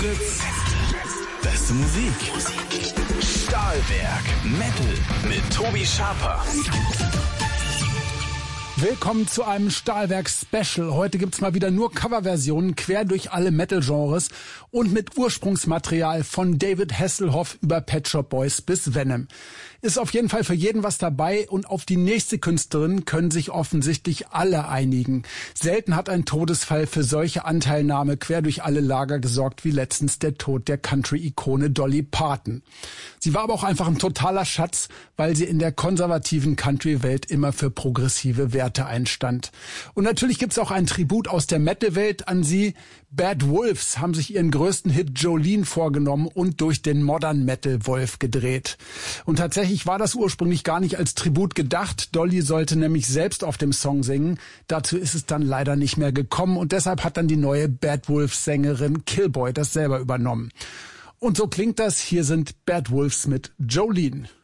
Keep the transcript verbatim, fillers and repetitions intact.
Beste Musik. Stahlwerk Metal mit Tobi Schaper. Willkommen zu einem Stahlwerk-Special. Heute gibt's mal wieder nur Coverversionen quer durch alle Metal-Genres und mit Ursprungsmaterial von David Hasselhoff über Pet Shop Boys bis Venom. Ist auf jeden Fall für jeden was dabei und auf die nächste Künstlerin können sich offensichtlich alle einigen. Selten hat ein Todesfall für solche Anteilnahme quer durch alle Lager gesorgt wie letztens der Tod der Country-Ikone Dolly Parton. Sie war aber auch einfach ein totaler Schatz, weil sie in der konservativen Country-Welt immer für progressive Werte einstand. Und natürlich gibt's auch ein Tribut aus der Metal-Welt an sie. Bad Wolves haben sich ihren größten Hit Jolene vorgenommen und durch den Modern Metal Wolf gedreht. Und tatsächlich war das ursprünglich gar nicht als Tribut gedacht. Dolly sollte nämlich selbst auf dem Song singen. Dazu ist es dann leider nicht mehr gekommen und deshalb hat dann die neue Bad Wolves-Sängerin Killboy das selber übernommen. Und so klingt das. Hier sind Bad Wolves mit Jolene.